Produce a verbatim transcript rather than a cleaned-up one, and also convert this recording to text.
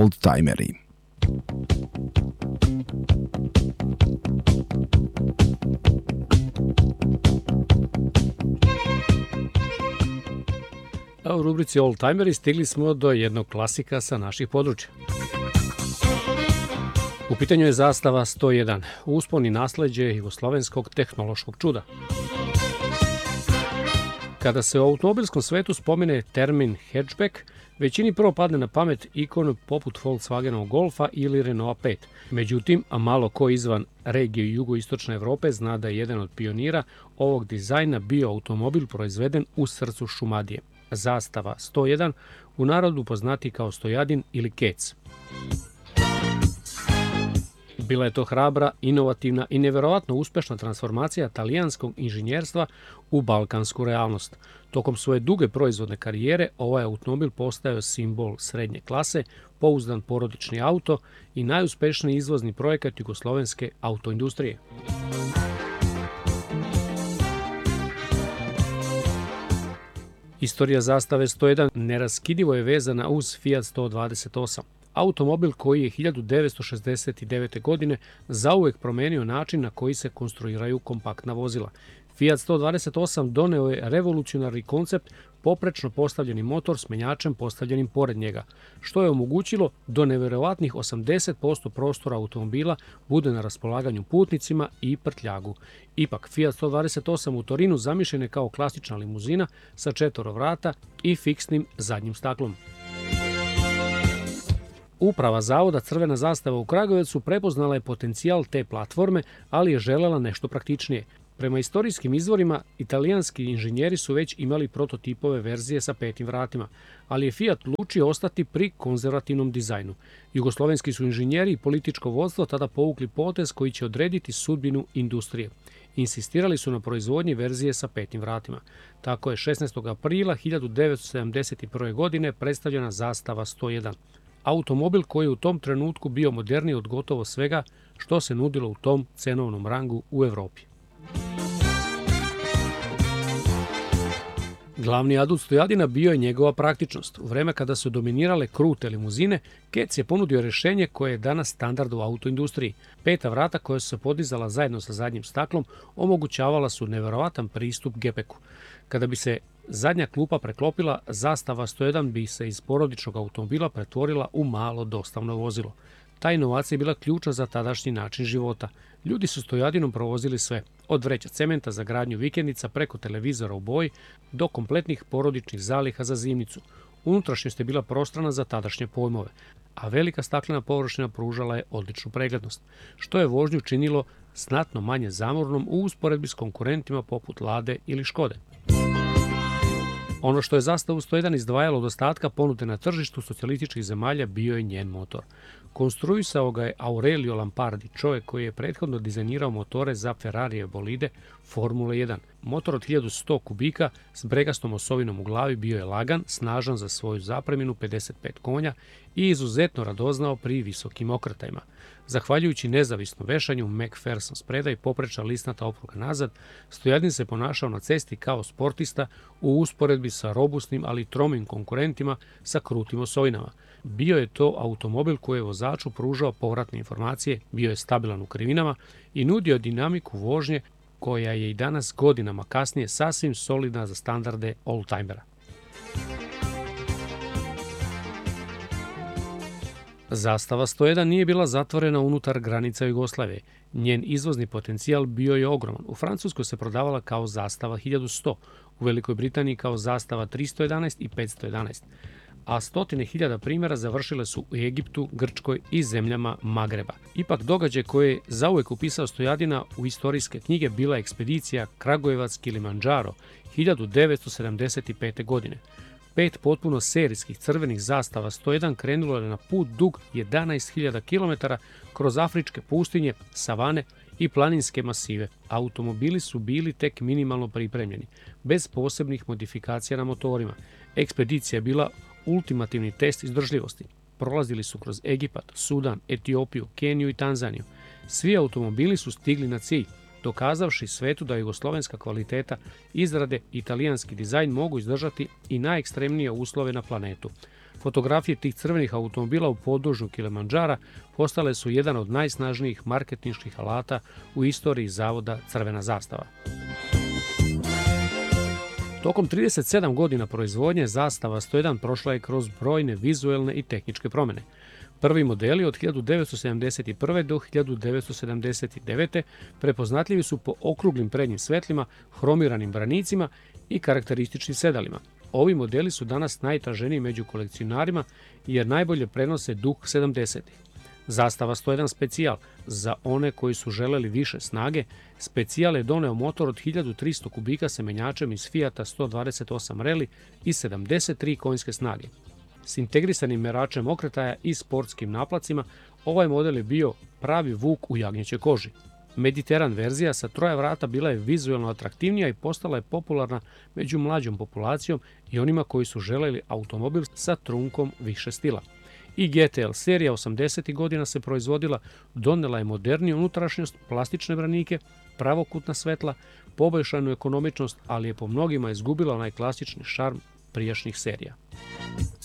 Oldtimeri. A u rubrici Oldtimeri stigli smo do jednog klasika sa naših područja. U pitanju je zastava sto jedan, uspon i nasleđe jugoslovenskog tehnološkog čuda. Kada se u automobilskom svetu spomene termin hatchback, većini prvo padne na pamet ikon poput Volkswagenovog Golfa ili Renaulta pet. Međutim, a malo ko izvan regije jugoistočne Evrope zna da je jedan od pionira ovog dizajna bio automobil proizveden u srcu Šumadije. Zastava sto jedan, u narodu poznati kao Stojadin ili Kec. Bila je to hrabra, inovativna i neverovatno uspešna transformacija talijanskog inženjerstva u balkansku realnost. Tokom svoje duge proizvodne karijere ovaj automobil postajao simbol srednje klase, pouzdan porodični auto i najuspešniji izvozni projekat jugoslovenske autoindustrije. Istorija zastave sto jedan neraskidivo je vezana uz Fiat sto dvadeset osam. Automobil koji je hiljadu devetsto šezdeset devete. godine zauvek promenio način na koji se konstruiraju kompaktna vozila. Fiat sto dvadeset osam doneo je revolucionarni koncept poprečno postavljeni motor s menjačem postavljenim pored njega, što je omogućilo do neverovatnih osamdeset posto prostora automobila bude na raspolaganju putnicima i prtljagu. Ipak, Fiat sto dvadeset osam u Torinu zamišljen je kao klasična limuzina sa četvoro vrata i fiksnim zadnjim staklom. Uprava Zavoda Crvena zastava u Kragujevcu prepoznala je potencijal te platforme, ali je želela nešto praktičnije. Prema istorijskim izvorima, italijanski inženjeri su već imali prototipove verzije sa petim vratima, ali je Fiat odlučio ostati pri konzervativnom dizajnu. Jugoslovenski su inženjeri i političko vodstvo tada povukli potez koji će odrediti sudbinu industrije. Insistirali su na proizvodnji verzije sa petim vratima. Tako je šesnaestog aprila hiljadu devetsto sedamdeset prve. godine predstavljena zastava sto jedan. Automobil koji je u tom trenutku bio moderniji od gotovo svega što se nudilo u tom cenovnom rangu u Evropi. Glavni adut Stojadina bio je njegova praktičnost. U vreme kada su dominirale krute limuzine, Kec je ponudio rješenje koje je danas standard u autoindustriji. Peta vrata koja su se podizala zajedno sa zadnjim staklom omogućavala su neverovatan pristup gepeku. Kada bi se zadnja klupa preklopila, zastava sto jedan bi se iz porodičnog automobila pretvorila u malo dostavno vozilo. Ta inovacija je bila ključna za tadašnji način života. Ljudi su Stojadinom provozili sve, od vreća cementa za gradnju vikendica preko televizora u boji do kompletnih porodičnih zaliha za zimnicu. Unutrašnjost je bila prostrana za tadašnje pojmove, a velika staklena površina pružala je odličnu preglednost, što je vožnju činilo znatno manje zamornom u usporedbi s konkurentima poput Lade ili Škode. Ono što je zastavu sto jedan izdvajalo od ostatka ponude na tržištu socijalističkih zemalja bio je njen motor. Konstruisao ga je Aurelio Lampardi, čovjek koji je prethodno dizajnirao motore za Ferrarijeve bolide Formule jedan. Motor od hiljadu sto kubika s bregastom osovinom u glavi bio je lagan, snažan za svoju zapreminu pedeset pet konja i izuzetno radoznao pri visokim okretajima. Zahvaljujući nezavisnom vešanju McPherson spreda i poprečna listnata opruga nazad, Stojadin se ponašao na cesti kao sportista u usporedbi sa robustnim, ali tromim konkurentima sa krutim osovinama. Bio je to automobil koji je vozaču pružao povratne informacije, bio je stabilan u krivinama i nudio dinamiku vožnje koja je i danas godinama kasnije sasvim solidna za standarde oldtimera. Zastava sto jedan nije bila zatvorena unutar granica Jugoslavije. Njen izvozni potencijal bio je ogroman. U Francuskoj se prodavala kao zastava hiljadu sto, u Velikoj Britaniji kao zastava tristo jedanaest i petsto jedanaest, a stotine hiljada primjera završile su u Egiptu, Grčkoj i zemljama Magreba. Ipak događaj koji je zauvek upisao Stojadina u istorijske knjige bila ekspedicija Kragujevac-Kilimandžaro hiljadu devetsto sedamdeset pete. godine. Pet potpuno serijskih crvenih zastava sto jedan krenulo je na put dug jedanaest hiljada kilometara kroz afričke pustinje, savane i planinske masive. Automobili su bili tek minimalno pripremljeni, bez posebnih modifikacija na motorima. Ekspedicija je bila ultimativni test izdržljivosti. Prolazili su kroz Egipat, Sudan, Etiopiju, Keniju i Tanzaniju. Svi automobili su stigli na cilj, dokazavši svetu da jugoslovenska kvaliteta izrade i italijanski dizajn mogu izdržati i najekstremnije uslove na planetu. Fotografije tih crvenih automobila u podnožju Kilimandžara postale su jedan od najsnažnijih marketinških alata u istoriji zavoda Crvena zastava. Tokom trideset sedam godina proizvodnje zastava sto jedan prošla je kroz brojne vizuelne i tehničke promjene. Prvi modeli od hiljadu devetsto sedamdeset prve. do hiljadu devetsto sedamdeset devete. prepoznatljivi su po okruglim prednjim svetlima, hromiranim branicima i karakterističnim sedalima. Ovi modeli su danas najtraženiji među kolekcionarima jer najbolje prenose duh sedamdesetih. Zastava sto jedan Specijal, za one koji su želeli više snage, Specijal je doneo motor od hiljadu tristo kubika sa menjačem iz Fiata sto dvadeset osam Rally i sedamdeset tri konjske snage. S integrisanim meračem okretaja i sportskim naplacima, ovaj model je bio pravi vuk u jagnjećoj koži. Mediteran verzija sa troje vrata bila je vizuelno atraktivnija i postala je popularna među mlađom populacijom i onima koji su želeli automobil sa trunkom više stila. I G T L serija osamdesetih godina se proizvodila, donela je moderniju unutrašnjost, plastične branike, pravokutna svetla, poboljšanu ekonomičnost, ali je po mnogima izgubila onaj klasični šarm prijašnjih serija.